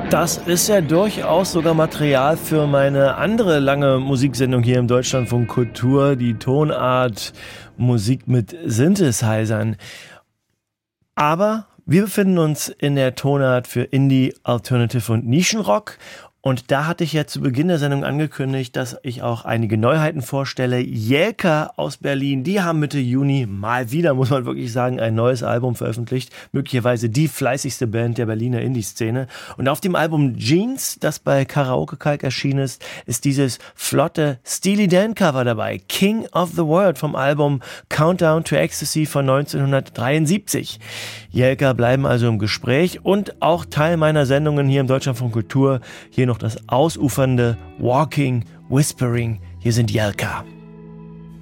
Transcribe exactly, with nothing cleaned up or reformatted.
Das ist ja durchaus sogar Material für meine andere lange Musiksendung hier im Deutschlandfunk Kultur, die Tonart Musik mit Synthesizern. Aber wir befinden uns in der Tonart für Indie, Alternative und Nischenrock. Und da hatte ich ja zu Beginn der Sendung angekündigt, dass ich auch einige Neuheiten vorstelle. Jelka aus Berlin, die haben Mitte Juni mal wieder, muss man wirklich sagen, ein neues Album veröffentlicht. Möglicherweise die fleißigste Band der Berliner Indie-Szene. Und auf dem Album Jeans, das bei Karaoke Kalk erschienen ist, ist dieses flotte Steely Dan-Cover dabei. King of the World vom Album Countdown to Ecstasy von neunzehnhundertdreiundsiebzig. Jelka bleiben also im Gespräch und auch Teil meiner Sendungen hier im Deutschlandfunk Kultur. Hier noch das ausufernde Walking, Whispering. Hier sind Jelka.